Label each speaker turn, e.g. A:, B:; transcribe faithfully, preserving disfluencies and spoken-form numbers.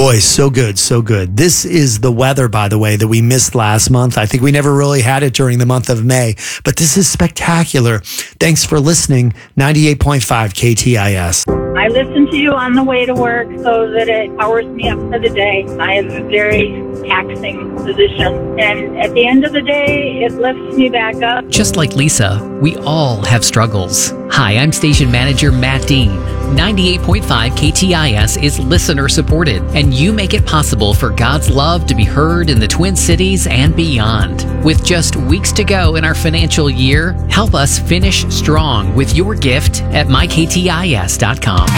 A: Boy, so good, so good. This is the weather, by the way, that we missed last month. I think we never really had it during the month of May, but this is spectacular. Thanks for listening. ninety-eight point five K T I S.
B: I listen to you on the way to work so that it powers me up for the day. I have a very taxing position, and at the end of the day, it lifts me back up.
C: Just like Lisa, we all have struggles. Hi, I'm station manager Matt Dean. ninety-eight point five K T I S is listener supported, and you make it possible for God's love to be heard in the Twin Cities and beyond. With just weeks to go in our financial year, help us finish strong with your gift at my K T I S dot com.